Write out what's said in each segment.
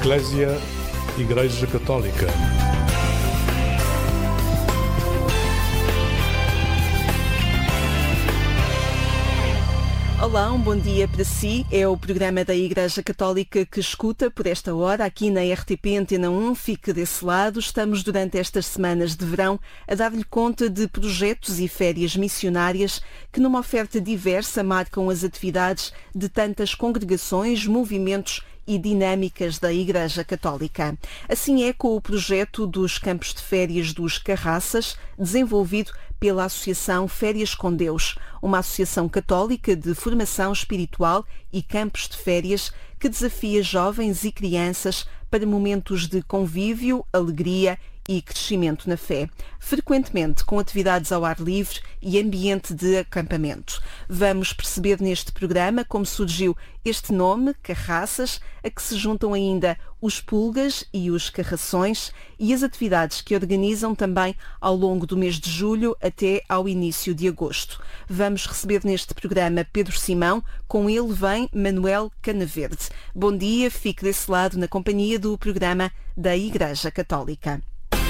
Eclésia, Igreja Católica. Olá, um bom dia para si. É o programa da Igreja Católica que escuta por esta hora aqui na RTP Antena 1. Fique desse lado. Estamos durante estas semanas de verão a dar-lhe conta de projetos e férias missionárias que numa oferta diversa marcam as atividades de tantas congregações, movimentos e dinâmicas da Igreja Católica. Assim é com o projeto dos campos de férias dos Carraças, desenvolvido pela Associação Férias com Deus, uma associação católica de formação espiritual e campos de férias que desafia jovens e crianças para momentos de convívio, alegria e crescimento na fé, frequentemente com atividades ao ar livre e ambiente de acampamento. Vamos perceber neste programa como surgiu este nome, Carraças, a que se juntam ainda os Pulgas e os Carrações e as atividades que organizam também ao longo do mês de julho até ao início de agosto. Vamos receber neste programa Pedro Simão, com ele vem Manuel Canaverde. Bom dia, fique desse lado na companhia do programa da Igreja Católica.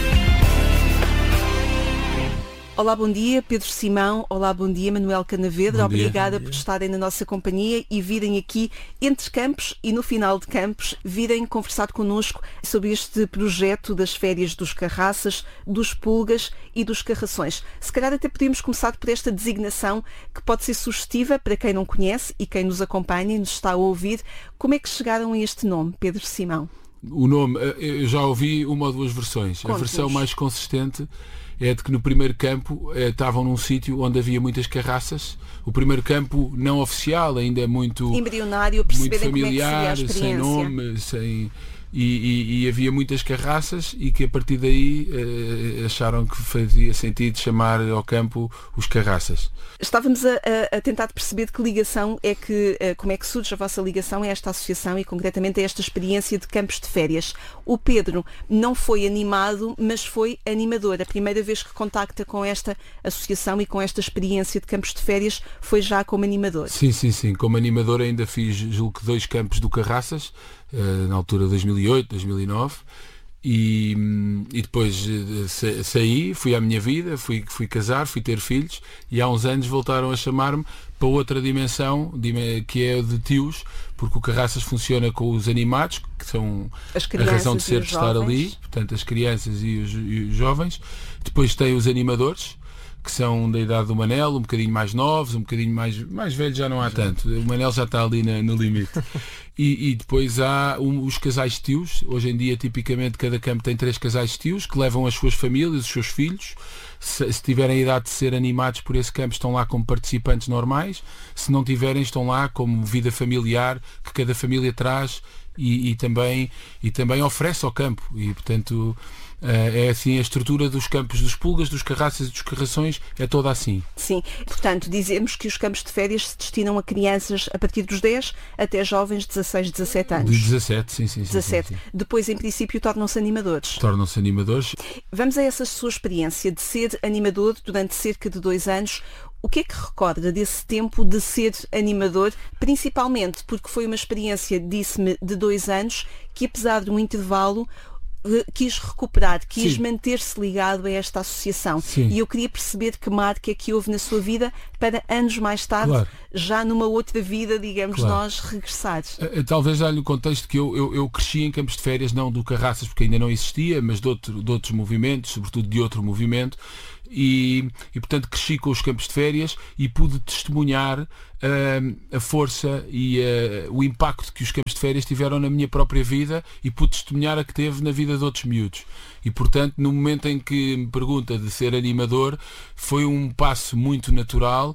Olá, bom dia, Pedro Simão. Olá, bom dia, Manuel Canaverde. Obrigada por estarem na nossa companhia e virem aqui entre campos e no final de campos virem conversar connosco sobre este projeto das férias dos Carraças, dos Pulgas e dos Carrações. Se calhar até podemos começar por esta designação que pode ser sugestiva para quem não conhece e quem nos acompanha e nos está a ouvir. Como é que chegaram a este nome, Pedro Simão? O nome, eu já ouvi uma ou duas versões. A versão mais consistente é de que no primeiro campo estavam num sítio onde havia muitas carraças. O primeiro campo não oficial, ainda é muito embrionário, muito familiar, como é que seria a sem nome, e havia muitas carraças e que a partir daí acharam que fazia sentido chamar ao campo os Carraças. Estávamos a tentar perceber de que ligação é que, como é que surge a vossa ligação a esta associação e concretamente a esta experiência de campos de férias. O Pedro não foi animado, mas foi animador. A primeira vez que contacta com esta associação e com esta experiência de campos de férias foi já como animador. Sim. Como animador ainda fiz, julgo que 2 campos do Carraças, na altura de 2008, 2009. E depois saí, fui à minha vida, fui casar, fui ter filhos e há uns anos voltaram a chamar-me para outra dimensão, que é de tios, porque o Carraças funciona com os animados, que são a razão de ser de estar ali, portanto as crianças e os jovens. Depois tem os animadores, que são da idade do Manel, um bocadinho mais novos, um bocadinho mais velhos já não há tanto. O Manel já está ali no limite. E depois há os casais tios. Hoje em dia, tipicamente, cada campo tem 3 casais tios que levam as suas famílias, os seus filhos. Se tiverem a idade de ser animados por esse campo, estão lá como participantes normais. Se não tiverem, estão lá como vida familiar que cada família traz e também oferece ao campo. E, portanto, é assim a estrutura dos campos dos Pulgas, dos Carraças e dos Carrações, é toda assim. Sim, portanto, dizemos que os campos de férias se destinam a crianças a partir dos 10 até jovens de 16, 17 anos. De 17, sim. 17. Sim. Depois, em princípio, tornam-se animadores. Vamos a essa sua experiência de ser animador durante cerca de 2 anos. O que é que recorda desse tempo de ser animador, principalmente porque foi uma experiência, disse-me, de 2 anos, que apesar de um intervalo quis recuperar, quis manter-se ligado a esta associação. Sim. E eu queria perceber que marca é que houve na sua vida para anos mais tarde, já numa outra vida, digamos nós, regressar. Talvez já-lhe o contexto que eu cresci em campos de férias, não do Carraças porque ainda não existia, mas de outros movimentos, sobretudo de outro movimento. E portanto cresci com os campos de férias e pude testemunhar a força e o impacto que os campos de férias tiveram na minha própria vida e pude testemunhar a que teve na vida de outros miúdos. E portanto, no momento em que me pergunta de ser animador, foi um passo muito natural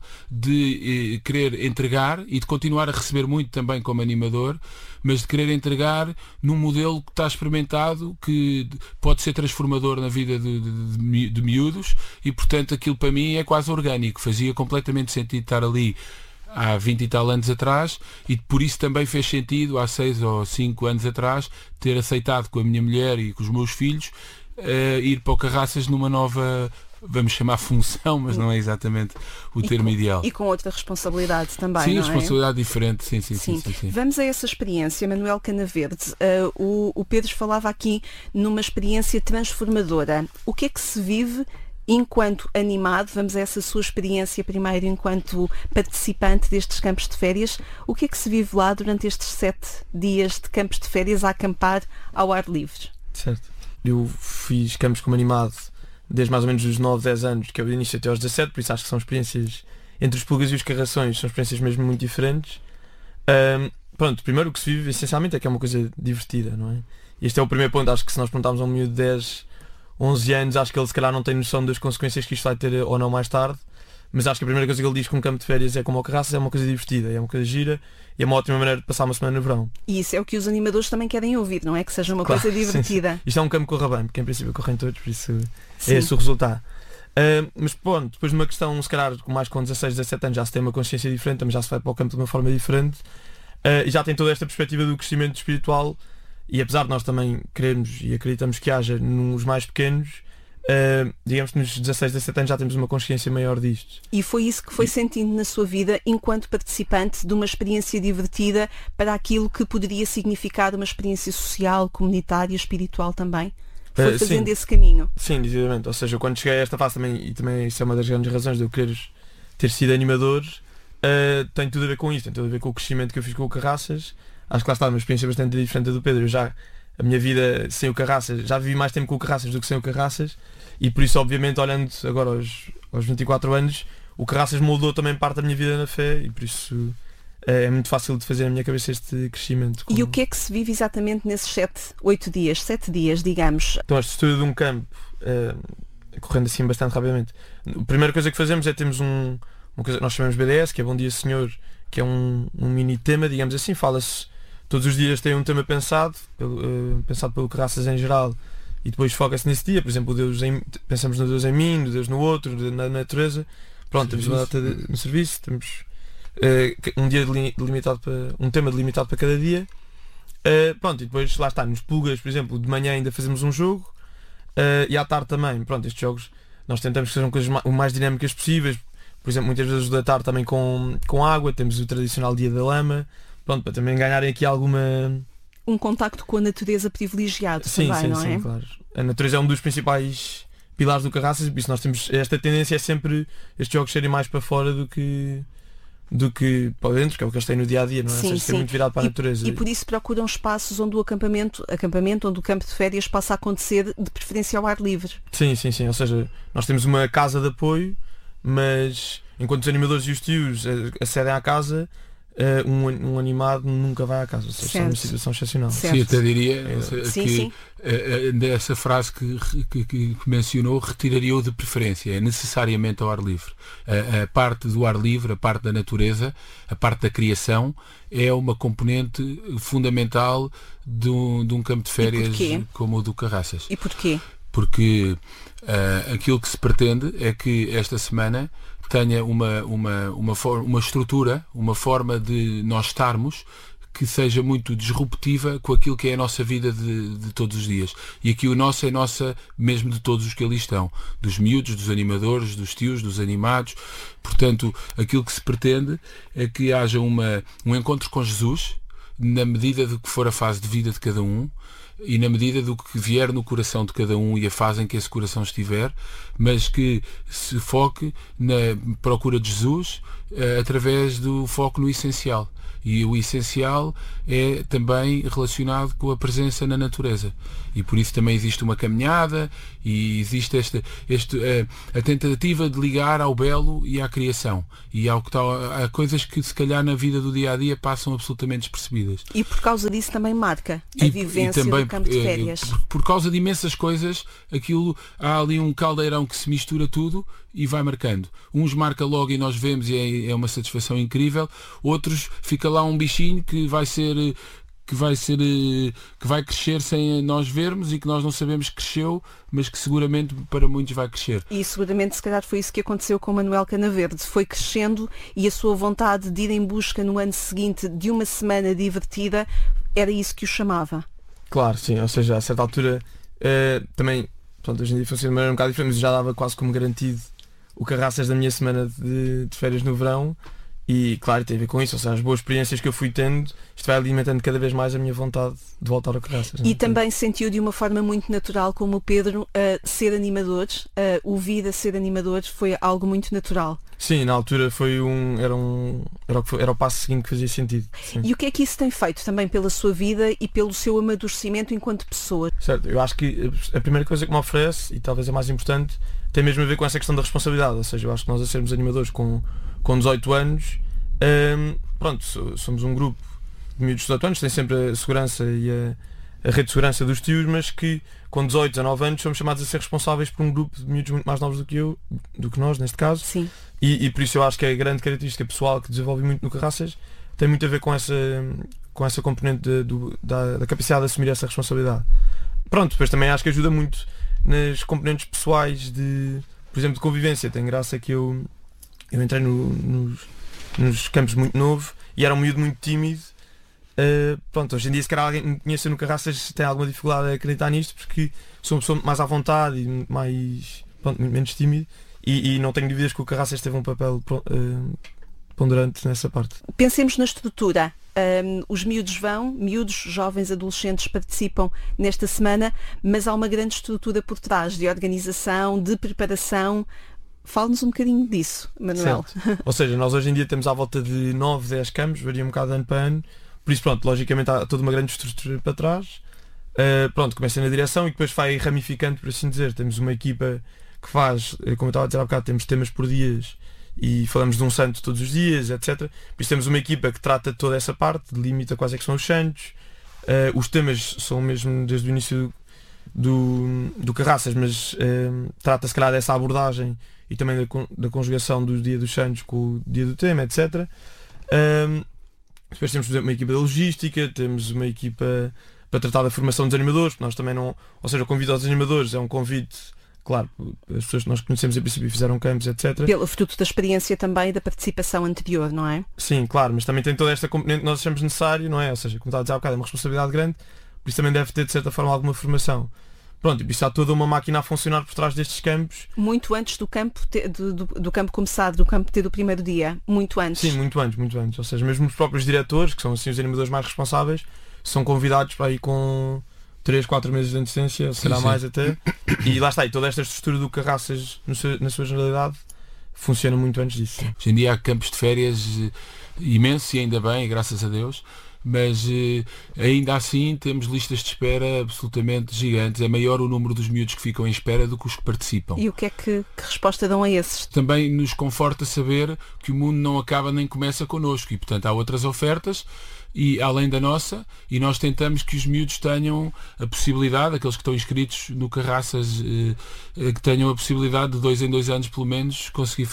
de querer entregar e de continuar a receber muito também como animador, mas de querer entregar num modelo que está experimentado, que pode ser transformador na vida de miúdos e portanto aquilo para mim é quase orgânico, fazia completamente sentido estar ali há 20 e tal anos atrás e por isso também fez sentido há 6 ou 5 anos atrás ter aceitado com a minha mulher e com os meus filhos ir para o Carraças numa nova vamos chamar função, mas não é exatamente o termo ideal. E com outra responsabilidade também, sim, não responsabilidade diferente, sim. Vamos a essa experiência, Manuel Canaverde. O Pedro falava aqui numa experiência transformadora. O que é que se vive enquanto animado? Vamos a essa sua experiência primeiro enquanto participante destes campos de férias. O que é que se vive lá durante estes 7 dias de campos de férias a acampar ao ar livre? Certo. Eu fiz campos como animado desde mais ou menos os 9, 10 anos, que é o início até aos 17, por isso acho que são experiências entre os pulgas e os carrações, são experiências mesmo muito diferentes. Pronto, primeiro o que se vive essencialmente é que é uma coisa divertida, não é? E este é o primeiro ponto. Acho que se nós perguntarmos a um miúdo de 10, 11 anos, acho que ele se calhar não tem noção das consequências que isto vai ter ou não mais tarde, mas acho que a primeira coisa que ele diz que um campo de férias é como o Carraças, é uma coisa divertida, é uma coisa gira e é uma ótima maneira de passar uma semana no verão. E isso é o que os animadores também querem ouvir, não é? Que seja uma coisa divertida. Sim. Isto é um campo que corra bem, porque em princípio correm todos, por isso é esse o resultado. Mas pronto, depois de uma questão, se calhar mais com 16, 17 anos já se tem uma consciência diferente, também já se vai para o campo de uma forma diferente, e já tem toda esta perspectiva do crescimento espiritual. E apesar de nós também querermos e acreditamos que haja nos mais pequenos, digamos que nos 16, 17 anos já temos uma consciência maior disto. E foi isso que foi sentindo na sua vida enquanto participante de uma experiência divertida para aquilo que poderia significar uma experiência social, comunitária, espiritual também? Foi fazendo esse caminho? Sim, decididamente. Ou seja, quando cheguei a esta fase também, e também isso é uma das grandes razões de eu querer ter sido animador, tem tudo a ver com isto, tem tudo a ver com o crescimento que eu fiz com o Carraças. Acho que lá está uma experiência bastante diferente da do Pedro. A minha vida sem o Carraças, já vivi mais tempo com o Carraças do que sem o Carraças, e por isso obviamente olhando agora aos 24 anos, o Carraças moldou também parte da minha vida na fé, e por isso é muito fácil de fazer na minha cabeça este crescimento. E o que é que se vive exatamente nesses 7 dias, digamos? Então a estrutura de um campo, correndo assim bastante rapidamente, a primeira coisa que fazemos é temos uma coisa que nós chamamos BDS, que é Bom Dia Senhor, que é um mini tema, digamos assim, fala-se. Todos os dias tem um tema pensado pelo Carraças em geral, e depois foca-se nesse dia. Por exemplo, pensamos no Deus em mim, no Deus no outro, na natureza. Pronto, temos uma data no serviço, temos um dia um tema delimitado para cada dia. Pronto, e depois lá está, nos pulgas, por exemplo, de manhã ainda fazemos um jogo, e à tarde também. Pronto, estes jogos nós tentamos que sejam coisas o mais dinâmicas possíveis. Por exemplo, muitas vezes da tarde também com água, temos o tradicional dia da lama. Pronto, para também ganharem aqui um contacto com a natureza privilegiado também, não é? Sim, claro. A natureza é um dos principais pilares do Carraças, por isso nós temos esta tendência, é sempre estes jogos serem mais para fora do que para dentro, que é o que eles têm no dia a dia, não é? Sim, ser muito virado para a natureza. E por isso procuram espaços onde o acampamento, onde o campo de férias possa acontecer, de preferência ao ar livre. Sim. Ou seja, nós temos uma casa de apoio, mas enquanto os animadores e os tios acedem à casa, um animado nunca vai à casa, ou seja, é uma situação excepcional. Sim, até diria que dessa frase que mencionou, retiraria-o de preferência, é necessariamente ao ar livre. A parte do ar livre, a parte da natureza, a parte da criação é uma componente fundamental de um campo de férias como o do Carraças. E porquê? Porque aquilo que se pretende é que esta semana tenha uma estrutura, uma forma de nós estarmos que seja muito disruptiva com aquilo que é a nossa vida de todos os dias. E aqui o nosso é nossa mesmo de todos os que ali estão. Dos miúdos, dos animadores, dos tios, dos animados. Portanto, aquilo que se pretende é que haja um encontro com Jesus, na medida do que for a fase de vida de cada um, e na medida do que vier no coração de cada um e a fase em que esse coração estiver, mas que se foque na procura de Jesus através do foco no essencial. E o essencial é também relacionado com a presença na natureza. E por isso também existe uma caminhada e existe a tentativa de ligar ao belo e à criação. E há coisas que se calhar na vida do dia a dia passam absolutamente despercebidas. E por causa disso também marca a vivência do campo de férias. Por causa de imensas coisas, há ali um caldeirão que se mistura tudo e vai marcando. Uns marca logo e nós vemos e é uma satisfação incrível. Outros fica lá um bichinho que vai crescer sem nós vermos e que nós não sabemos que cresceu, mas que seguramente para muitos vai crescer. E seguramente se calhar foi isso que aconteceu com o Manuel Canaverde. Foi crescendo e a sua vontade de ir em busca no ano seguinte de uma semana divertida era isso que o chamava. Claro, sim. Ou seja, a certa altura também pronto, hoje em dia funciona de maneira um bocado diferente, mas já dava quase como garantido o Carraças da minha semana de férias no verão. E claro, tem a ver com isso, ou seja, as boas experiências que eu fui tendo, isto vai alimentando cada vez mais a minha vontade de voltar ao Carraças. E também sentiu de uma forma muito natural, como o Pedro, ser animadores, o vida ser animadores foi algo muito natural. Sim, na altura era o passo seguinte que fazia sentido. Sim. E o que é que isso tem feito também pela sua vida e pelo seu amadurecimento enquanto pessoa? Certo, eu acho que a primeira coisa que me oferece, e talvez a mais importante, tem mesmo a ver com essa questão da responsabilidade, ou seja, eu acho que nós a sermos animadores com 18 anos, pronto, somos um grupo de miúdos de 18 anos, tem sempre a segurança e a rede de segurança dos tios, mas que com 18, 19 anos somos chamados a ser responsáveis por um grupo de miúdos muito mais novos do que nós, neste caso. Sim. E por isso eu acho que a grande característica pessoal que desenvolve muito no Carraças tem muito a ver com essa componente da capacidade de assumir essa responsabilidade. Pronto, depois também acho que ajuda muito nas componentes pessoais por exemplo, de convivência. Tem graça que eu entrei nos campos muito novo e era um miúdo muito tímido. Pronto, hoje em dia se calhar alguém me conhece no Carraças tem alguma dificuldade a acreditar nisto, porque sou uma pessoa mais à vontade e mais, pronto, menos tímido, e não tenho dúvidas que o Carraças teve um papel ponderante nessa parte. Pensemos na estrutura. Os miúdos jovens, adolescentes participam nesta semana, mas há uma grande estrutura por trás de organização, de preparação. Fale-nos um bocadinho disso, Manuel. Certo. Ou seja, nós hoje em dia temos à volta de 9, 10 campos, varia um bocado de ano para ano, por isso pronto, logicamente há toda uma grande estrutura para trás. Pronto, começa na direção e depois vai ramificando, por assim dizer. Temos uma equipa que faz, como eu estava a dizer há bocado, temos temas por dias e falamos de um santo todos os dias, etc. Por isso temos uma equipa que trata toda essa parte, delimita quais é que são os santos. Os temas são mesmo desde o início do Carraças, mas trata se calhar dessa abordagem e também da conjugação do dia dos santos com o dia do tema, etc. Depois temos, por exemplo, uma equipa de logística, temos uma equipa para tratar da formação dos animadores, nós também não, ou seja, o convite aos animadores é um convite, claro, as pessoas que nós conhecemos em princípio fizeram campos, etc. Pelo fruto da experiência também e da participação anterior, não é? Sim, claro, mas também tem toda esta componente que nós achamos necessário, não é? Ou seja, como estava a dizer há bocado, é uma responsabilidade grande, por isso também deve ter de certa forma alguma formação. Pronto, e isso há toda uma máquina a funcionar por trás destes campos. Muito antes do campo do campo começar, do campo ter o primeiro dia, muito antes. Sim, muito antes. Ou seja, mesmo os próprios diretores, que são assim os animadores mais responsáveis, são convidados para ir com 3, 4 meses de antecedência, será mais até. E lá está, e toda esta estrutura do Carraças, na sua generalidade, funciona muito antes disso. Sim. Hoje em dia há campos de férias imensos e ainda bem, graças a Deus. Mas ainda assim temos listas de espera absolutamente gigantes. É maior o número dos miúdos que ficam em espera do que os que participam. E o que é que resposta dão a esses? Também nos conforta saber que o mundo não acaba nem começa connosco e portanto há outras ofertas e além da nossa, e nós tentamos que os miúdos tenham a possibilidade, aqueles que estão inscritos no Carraças, que tenham a possibilidade de 2 em 2 anos pelo menos conseguir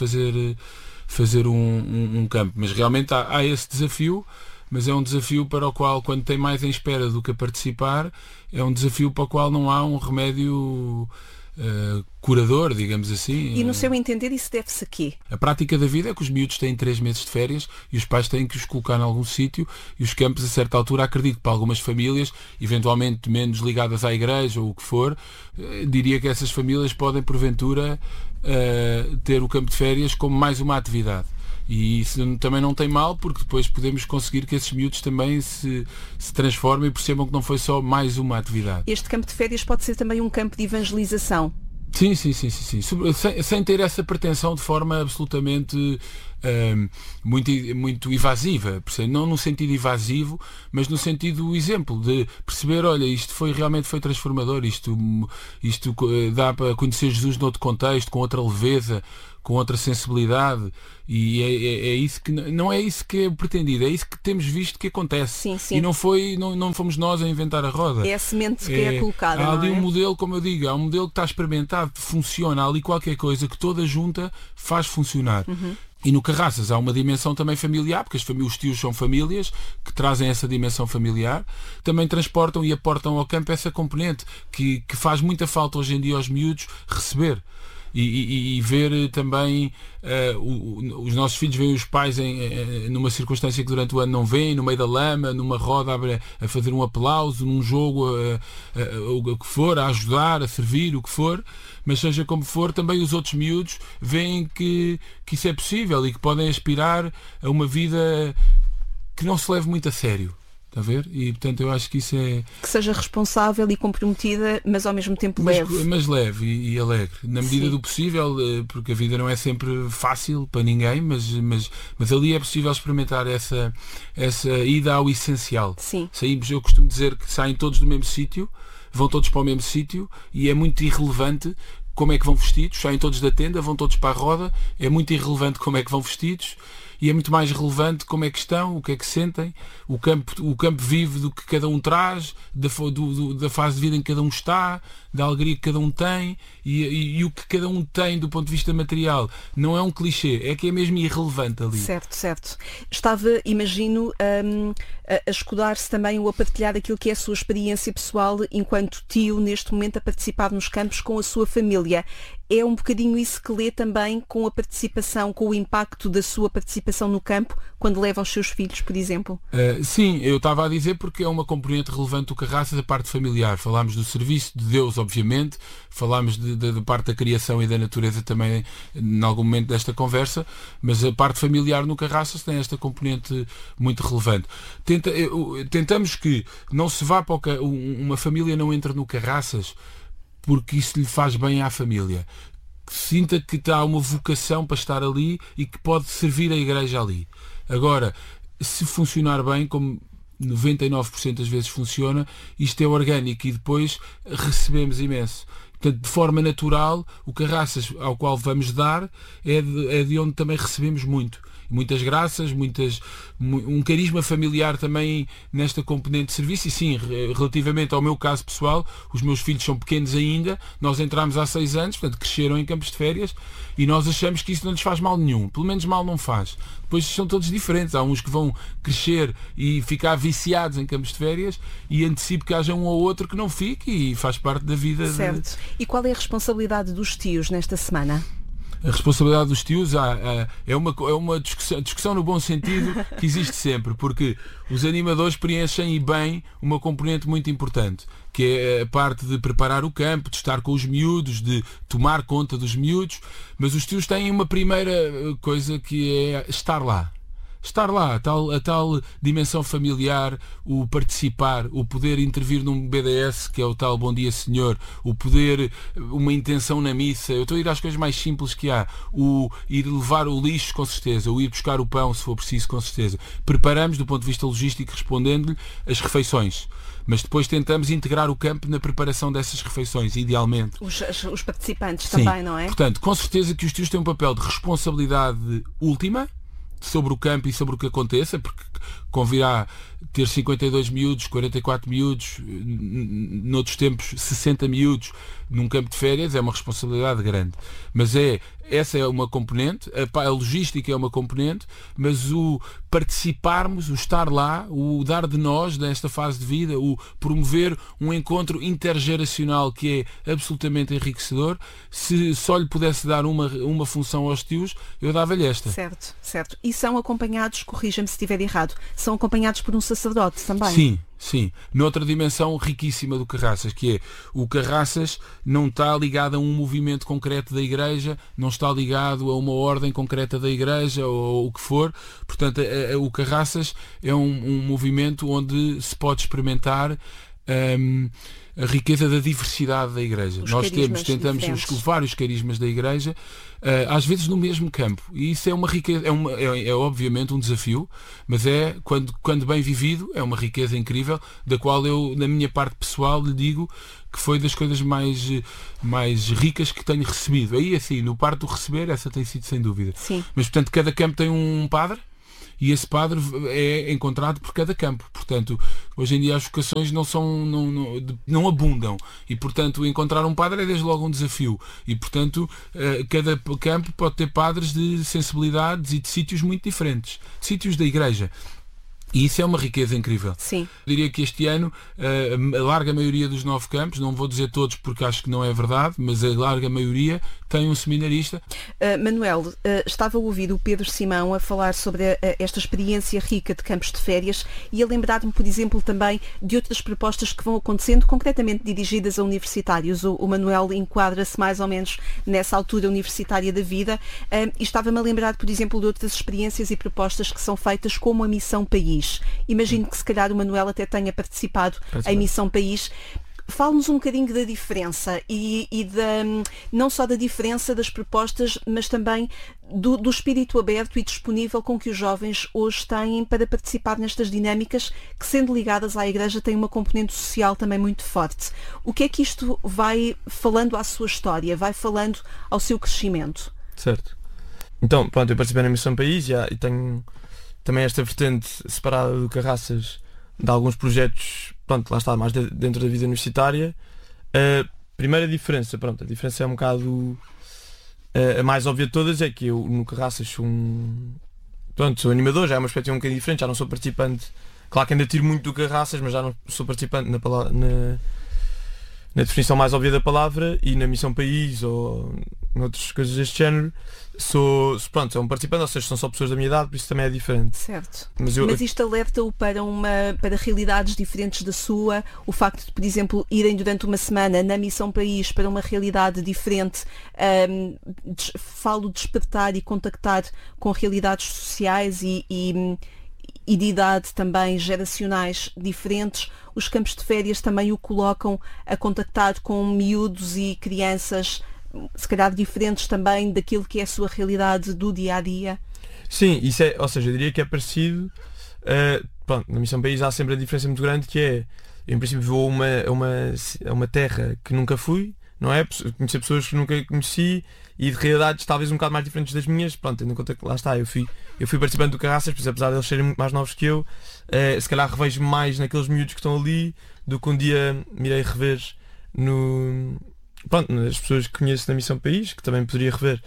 fazer um campo. Mas realmente há esse desafio. Mas é um desafio para o qual, quando tem mais em espera do que a participar, é um desafio para o qual não há um remédio curador, digamos assim. E no seu entender isso deve-se a quê? A prática da vida é que os miúdos têm 3 meses de férias e os pais têm que os colocar em algum sítio e os campos, a certa altura, acredito que para algumas famílias, eventualmente menos ligadas à igreja ou o que for, diria que essas famílias podem, porventura, ter o campo de férias como mais uma atividade. E isso também não tem mal, porque depois podemos conseguir que esses miúdos também se transformem e percebam que não foi só mais uma atividade. Este campo de férias pode ser também um campo de evangelização. Sim. Sem ter essa pretensão de forma absolutamente muito evasiva, não no sentido evasivo, mas no sentido exemplo, de perceber, olha, isto realmente foi transformador, isto dá para conhecer Jesus noutro contexto, com outra leveza, com outra sensibilidade, e é isso que não é isso que é pretendido, é isso que temos visto que acontece. Sim. E não fomos nós a inventar a roda. É a semente que é colocada. Há ali um modelo, como eu digo, há um modelo que está experimentado, que funciona, há ali qualquer coisa que toda junta faz funcionar. E no Carraças há uma dimensão também familiar, porque os tios são famílias que trazem essa dimensão familiar, também transportam e aportam ao campo essa componente que faz muita falta hoje em dia aos miúdos receber. e ver também os nossos filhos veem os pais numa circunstância que durante o ano não veem, no meio da lama, numa roda a fazer um aplauso, num jogo, o que for, a ajudar, a servir, o que for, mas seja como for, também os outros miúdos veem que isso é possível e que podem aspirar a uma vida que não se leve muito a sério. Está a ver? E portanto eu acho que isso é... Que seja responsável e comprometida, mas ao mesmo tempo leve. Mas leve e alegre. Na medida Sim. do possível, porque a vida não é sempre fácil para ninguém, mas ali é possível experimentar essa ida ao essencial. Sim. Eu costumo dizer que saem todos do mesmo sítio, vão todos para o mesmo sítio e é muito irrelevante como é que vão vestidos, saem todos da tenda, vão todos para a roda, é muito irrelevante como é que vão vestidos. E é muito mais relevante como é que estão, o que é que sentem, o campo vive do que cada um traz, da fase de vida em que cada um está, da alegria que cada um tem e o que cada um tem do ponto de vista material. Não é um clichê, é que é mesmo irrelevante ali. Certo. Estava, imagino, a escudar-se também ou a partilhar aquilo que é a sua experiência pessoal enquanto tio, neste momento, a participar nos campos com a sua família. É um bocadinho isso que lê também com a participação, com o impacto da sua participação no campo, quando leva os seus filhos, por exemplo? Sim, eu estava a dizer porque é uma componente relevante do Carraças, a parte familiar. Falámos do serviço de Deus, obviamente, falámos da parte da criação e da natureza também em algum momento desta conversa, mas a parte familiar no Carraças tem esta componente muito relevante. Tentamos que não se vá para uma família não entre no Carraças porque isso lhe faz bem à família. Que sinta que está uma vocação para estar ali e que pode servir a igreja ali. Agora, se funcionar bem, como 99% das vezes funciona, isto é orgânico e depois recebemos imenso. Portanto, de forma natural, o Carraças ao qual vamos dar é de onde também recebemos muito. Muitas graças, um carisma familiar também nesta componente de serviço. E sim, relativamente ao meu caso pessoal, os meus filhos são pequenos ainda, nós entramos há 6 anos, portanto cresceram em campos de férias e nós achamos que isso não lhes faz mal nenhum, pelo menos mal não faz. Depois são todos diferentes, há uns que vão crescer e ficar viciados em campos de férias e antecipo que haja um ou outro que não fique e faz parte da vida. Certo. E qual é a responsabilidade dos tios nesta semana? A responsabilidade dos tios é uma discussão no bom sentido que existe sempre, porque os animadores preenchem bem uma componente muito importante, que é a parte de preparar o campo, de estar com os miúdos, de tomar conta dos miúdos, mas os tios têm uma primeira coisa que é estar lá. Estar lá, a tal dimensão familiar, o participar, o poder intervir num BDS, que é o tal Bom Dia Senhor, o poder, uma intenção na missa. Eu estou a ir às coisas mais simples que há. O ir levar o lixo, com certeza, o ir buscar o pão, se for preciso, com certeza. Preparamos, do ponto de vista logístico, respondendo-lhe, as refeições. Mas depois tentamos integrar o campo na preparação dessas refeições, idealmente. Os participantes Sim. também, não é? Portanto, com certeza que os tios têm um papel de responsabilidade última sobre o campo e sobre o que aconteça, porque convirá ter 52 miúdos, 44 miúdos, noutros tempos 60 miúdos num campo de férias, é uma responsabilidade grande. Mas essa é uma componente, a logística é uma componente, mas o participarmos, o estar lá, o dar de nós nesta fase de vida, o promover um encontro intergeracional que é absolutamente enriquecedor, se só lhe pudesse dar uma função aos tios, eu dava-lhe esta. Certo. E são acompanhados, corrija-me se estiver errado, são acompanhados por um sacerdote também? Sim. Noutra dimensão riquíssima do Carraças, que é o Carraças não está ligado a um movimento concreto da Igreja, não está ligado a uma ordem concreta da Igreja ou o que for. Portanto, o Carraças é um movimento onde se pode experimentar a riqueza da diversidade da Igreja. Nós tentamos vários carismas da Igreja, às vezes no mesmo campo. E isso é uma riqueza, é obviamente um desafio, mas quando bem vivido, é uma riqueza incrível, da qual eu, na minha parte pessoal, lhe digo que foi das coisas mais ricas que tenho recebido. Aí, assim, no parte do receber, essa tem sido sem dúvida. Sim. Mas, portanto, cada campo tem um padre, e esse padre é encontrado por cada campo. Portanto, hoje em dia as vocações não abundam e, portanto, encontrar um padre é desde logo um desafio. E, portanto, cada campo pode ter padres de sensibilidades e de sítios muito diferentes. Sítios da Igreja. E isso é uma riqueza incrível. Sim. Eu diria que este ano a larga maioria dos 9 campos, não vou dizer todos porque acho que não é verdade, mas a larga maioria tem um seminarista. Manuel, estava a ouvir o Pedro Simão a falar sobre esta experiência rica de campos de férias e a lembrar-me, por exemplo, também de outras propostas que vão acontecendo, concretamente dirigidas a universitários. O Manuel enquadra-se mais ou menos nessa altura universitária da vida e estava-me a lembrar, por exemplo, de outras experiências e propostas que são feitas como a Missão País. Imagino que se calhar o Manuel até tenha participado em Missão País. Fale-nos um bocadinho da diferença e não só da diferença das propostas, mas também do espírito aberto e disponível com que os jovens hoje têm para participar nestas dinâmicas que, sendo ligadas à Igreja, têm uma componente social também muito forte. O que é que isto vai falando à sua história, vai falando ao seu crescimento? Certo. Então, pronto, eu participei na Missão País e tenho também esta vertente separada do Carraças de alguns projetos, pronto, lá está, mais dentro da vida universitária. A primeira diferença, pronto, a diferença é um bocado a mais óbvia de todas, é que eu no Carraças sou sou animador, já é uma perspectiva um bocadinho diferente, já não sou participante, claro que ainda tiro muito do Carraças, mas já não sou participante na definição mais óbvia da palavra, e na Missão País ou noutras coisas deste género sou um participante, ou seja, são só pessoas da minha idade, por isso também é diferente. Certo. Mas isto alerta-o para realidades diferentes da sua, o facto de, por exemplo, irem durante uma semana na Missão País para uma realidade diferente, falo de despertar e contactar com realidades sociais e de idade também geracionais diferentes. Os campos de férias também o colocam a contactar com miúdos e crianças se calhar diferentes também daquilo que é a sua realidade do dia-a-dia. Sim, isso é, ou seja, eu diria que é parecido. Na Missão País há sempre a diferença muito grande, que é, eu, em princípio, vou a uma terra que nunca fui, não é? Conhecer pessoas que nunca conheci e de realidades talvez um bocado mais diferentes das minhas. Pronto, tendo em conta que lá está, eu fui participante do Carraças, pois, apesar de eles serem muito mais novos que eu, se calhar revejo mais naqueles miúdos que estão ali do que um dia me irei rever nas pessoas que conheço na Missão País, que também poderia rever.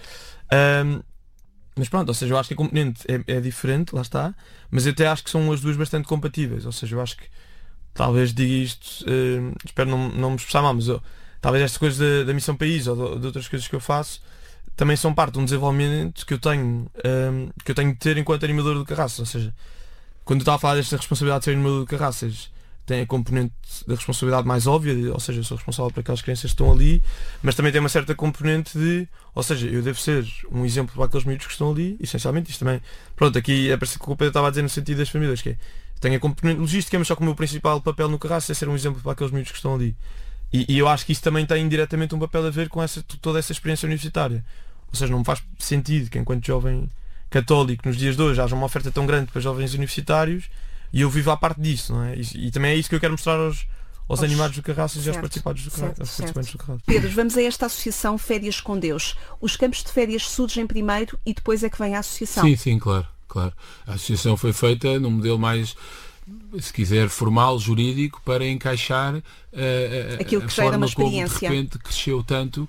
Mas pronto, ou seja, eu acho que a componente é diferente, lá está, mas eu até acho que são as duas bastante compatíveis. Ou seja, eu acho que, talvez diga isto, espero não me expressar mal, mas talvez esta coisa da Missão País ou de outras coisas que eu faço também são parte de um desenvolvimento que eu tenho de ter enquanto animador do Carraças. Ou seja, quando eu estava a falar desta responsabilidade de ser animador do Carraças, tem a componente da responsabilidade mais óbvia, ou seja, eu sou responsável por aquelas crianças que estão ali, mas também tem uma certa componente ou seja, eu devo ser um exemplo para aqueles miúdos que estão ali, essencialmente. Isto também, pronto, aqui é parecido com o que eu estava a dizer no sentido das famílias, que é, tem a componente logística, mas só que o meu principal papel no Carraças é ser um exemplo para aqueles miúdos que estão ali. E eu acho que isso também tem indiretamente um papel a ver com toda essa experiência universitária. Ou seja, não me faz sentido que, enquanto jovem católico, nos dias de hoje, haja uma oferta tão grande para jovens universitários e eu vivo à parte disso, não é? E também é isso que eu quero mostrar aos animados do Carraças e aos participantes do Carraças. Pedro, vamos a esta associação Férias com Deus. Os campos de férias surgem primeiro e depois é que vem a associação. Sim, claro. A associação foi feita num modelo mais, se quiser, formal, jurídico, para encaixar aquilo que a já era uma forma como experiência. de repente cresceu tanto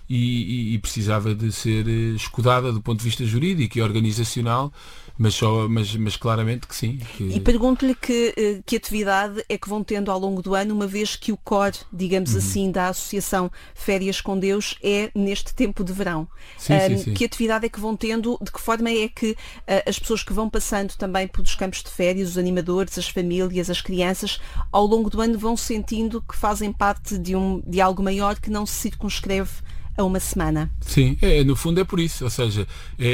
e precisava de ser escudada do ponto de vista jurídico e organizacional, mas claramente que sim. E pergunto-lhe que atividade é que vão tendo ao longo do ano, uma vez que o core, digamos assim, da Associação Férias com Deus é neste tempo de verão. Sim. Que atividade é que vão tendo, de que forma é que as pessoas que vão passando também pelos campos de férias, os animadores, as famílias, as crianças, ao longo do ano vão sentindo que fazem parte de algo maior que não se circunscreve a uma semana? Sim, no fundo é por isso, ou seja,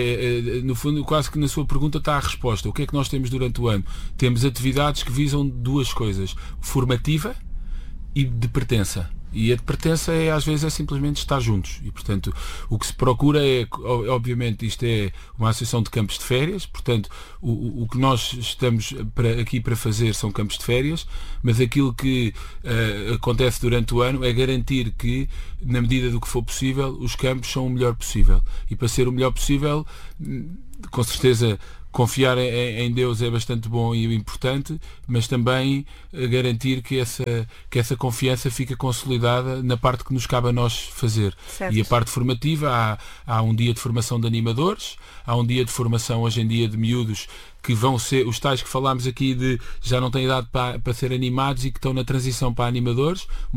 no fundo quase que na sua pergunta está a resposta. O que é que nós temos durante o ano? Temos atividades que visam duas coisas: formativa e de pertença. E a de pertença às vezes é simplesmente estar juntos. E, portanto, o que se procura é, obviamente, isto é uma associação de campos de férias, portanto, o que nós estamos aqui para fazer são campos de férias, mas aquilo que acontece durante o ano é garantir que, na medida do que for possível, os campos são o melhor possível. E para ser o melhor possível, com certeza, confiar em Deus é bastante bom e importante, mas também garantir que essa confiança fica consolidada na parte que nos cabe a nós fazer. Certo. E a parte formativa, há um dia de formação de animadores, há um dia de formação hoje em dia de miúdos que vão ser os tais que falámos aqui, de já não têm idade para ser animados e que estão na transição para animadores.